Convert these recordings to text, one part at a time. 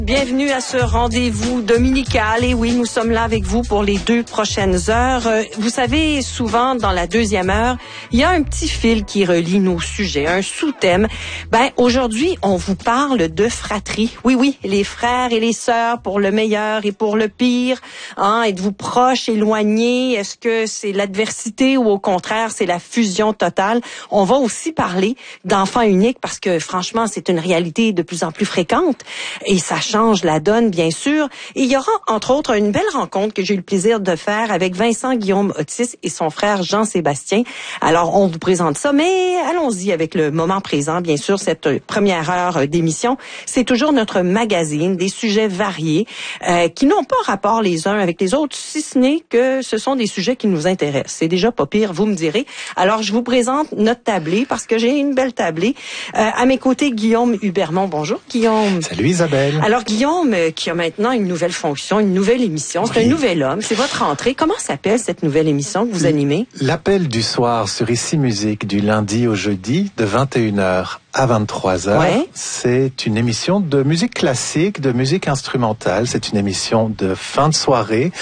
Bienvenue à ce rendez-vous dominical. Et oui, nous sommes là avec vous pour les 2 prochaines heures. Vous savez, souvent, dans la 2e heure, il y a un petit fil qui relie nos sujets, un sous-thème. Aujourd'hui, on vous parle de fratrie. Oui, les frères et les sœurs pour le meilleur et pour le pire. Êtes-vous proches, éloignés? Est-ce que c'est l'adversité ou au contraire, c'est la fusion totale? On va aussi parler d'enfants uniques parce que, franchement, c'est une réalité de plus en plus fréquente. Et ça change la donne, bien sûr. Et il y aura, entre autres, une belle rencontre que j'ai eu le plaisir de faire avec Vincent Guillaume Otis et son frère Jean-Sébastien. Alors, on vous présente ça, mais allons-y avec le moment présent, bien sûr, cette première heure d'émission. C'est toujours notre magazine, des sujets variés qui n'ont pas rapport les uns avec les autres, si ce n'est que ce sont des sujets qui nous intéressent. C'est déjà pas pire, vous me direz. Alors, je vous présente notre tablée parce que j'ai une belle tablée. À mes côtés, Guillaume Hubermont. Bonjour, Guillaume. Salut, Isabelle. Alors, Guillaume, qui a maintenant une nouvelle fonction, une nouvelle émission, c'est un nouvel homme, c'est votre entrée. Comment s'appelle cette nouvelle émission que vous animez? L'appel du soir sur Ici Musique du lundi au jeudi de 21h à 23h. Ouais. C'est une émission de musique classique, de musique instrumentale. C'est une émission de fin de soirée.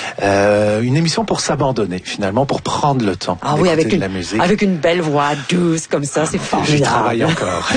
Une émission pour s'abandonner, finalement, pour prendre le temps d'écouter de la musique. Avec une belle voix douce comme ça, c'est formidable. J'y travaille encore.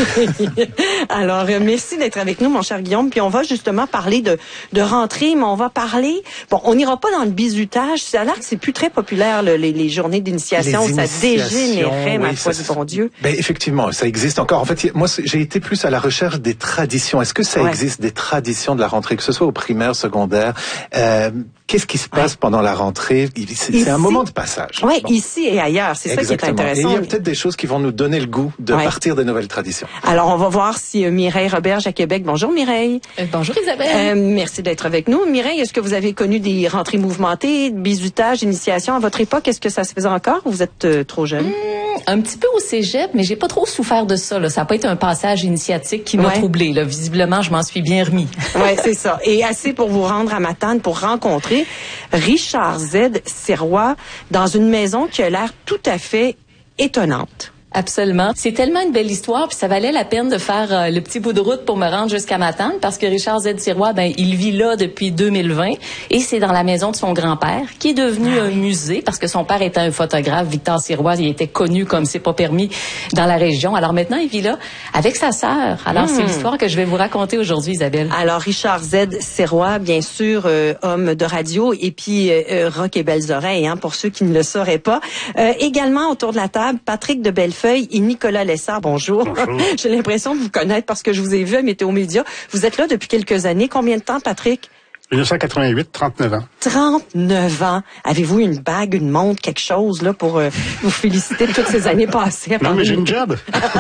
Alors, merci d'être avec nous, mon cher Guillaume. Puis on va justement parler de rentrée, mais on va parler... Bon, on n'ira pas dans le bizutage. Ça a l'air que c'est plus très populaire, les journées d'initiation. Ça dégénérait, ma foi du bon Dieu. Ben, effectivement, ça existe encore. En fait, moi, j'ai été plus à la recherche des traditions. Est-ce que ça existe des traditions de la rentrée, que ce soit au primaire, secondaire? Qu'est-ce qui se passe pendant la rentrée? C'est un moment de passage. Oui, ici et ailleurs. C'est ça qui est intéressant. Et il y a peut-être des choses qui vont nous donner le goût de partir des nouvelles traditions. Alors, on va voir si Mireille Roberge à Québec. Bonjour, Mireille. Bonjour, Isabelle. Merci d'être avec nous. Mireille, est-ce que vous avez connu des rentrées mouvementées, bizutage, initiation à votre époque? Est-ce que ça se faisait encore ou vous êtes trop jeune? Un petit peu au cégep, mais j'ai pas trop souffert de ça. Là. Ça n'a pas été un passage initiatique qui m'a troublée. Là. Visiblement, je m'en suis bien remis. Oui, c'est ça. Et assez pour vous rendre à Matane pour rencontrer Richard Z. Sirois dans une maison qui a l'air tout à fait étonnante. Absolument. C'est tellement une belle histoire, puis ça valait la peine de faire le petit bout de route pour me rendre jusqu'à Matane, parce que Richard Z. Sirois, il vit là depuis 2020, et c'est dans la maison de son grand-père, qui est devenu un musée, parce que son père était un photographe, Victor Sirois, il était connu comme c'est pas permis dans la région. Alors maintenant, il vit là avec sa sœur. Alors c'est l'histoire que je vais vous raconter aujourd'hui, Isabelle. Alors Richard Z. Sirois, bien sûr, homme de radio, et puis rock et belles oreilles, pour ceux qui ne le sauraient pas. Également autour de la table, Patrick de Bellefeuille et Nicolas Lessard. Bonjour. J'ai l'impression de vous connaître parce que je vous ai vu à Météo Média. Vous êtes là depuis quelques années. Combien de temps, Patrick? 1988, 39 ans. 39 ans. Avez-vous une bague, une montre, quelque chose là pour vous féliciter de toutes ces années passées? Non, mais j'ai une job.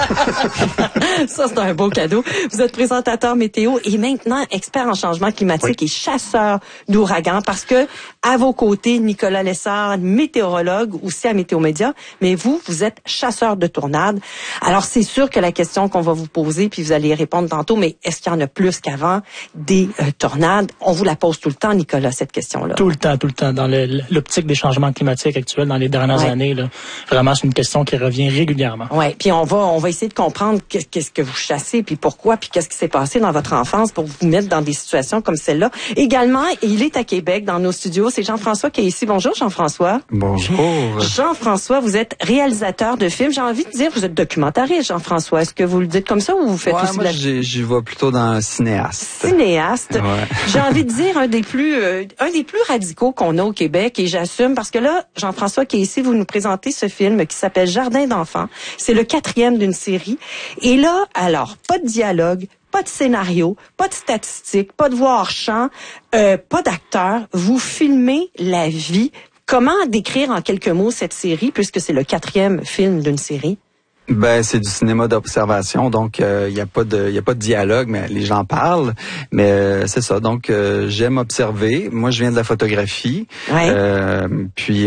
Ça, c'est un beau cadeau. Vous êtes présentateur météo et maintenant expert en changement climatique et chasseur d'ouragans parce que à vos côtés, Nicolas Lessard, météorologue aussi à Météo Média, mais vous êtes chasseur de tornades. Alors, c'est sûr que la question qu'on va vous poser, puis vous allez y répondre tantôt, mais est-ce qu'il y en a plus qu'avant des tornades? On vous la pose tout le temps, Nicolas, cette question-là. Tout le temps. Dans l'optique des changements climatiques actuels dans les dernières années, là, vraiment, c'est une question qui revient régulièrement. Oui, puis on va essayer de comprendre qu'est-ce que vous chassez, puis pourquoi, puis qu'est-ce qui s'est passé dans votre enfance pour vous mettre dans des situations comme celle-là. Également, il est à Québec, dans nos studios. C'est Jean-François qui est ici. Bonjour, Jean-François. Bonjour. Jean-François, vous êtes réalisateur de films. J'ai envie de dire, vous êtes documentariste, Jean-François. Est-ce que vous le dites comme ça ou vous faites aussi moi, j'y vais plutôt dans un cinéaste. Cinéaste. Ouais. J'ai envie de dire un des plus radicaux qu'on a au Québec, et j'assume parce que là, Jean-François qui est ici, vous nous présentez ce film qui s'appelle Jardin d'enfants. C'est le 4e d'une série. Et là, alors, pas de dialogue, pas de scénario, pas de statistiques, pas de voix hors champ, pas d'acteurs. Vous filmez la vie. Comment décrire en quelques mots cette série, puisque c'est le 4e film d'une série? C'est du cinéma d'observation, donc il y a pas de dialogue, mais les gens parlent. Mais c'est ça. Donc j'aime observer. Moi, je viens de la photographie. Puis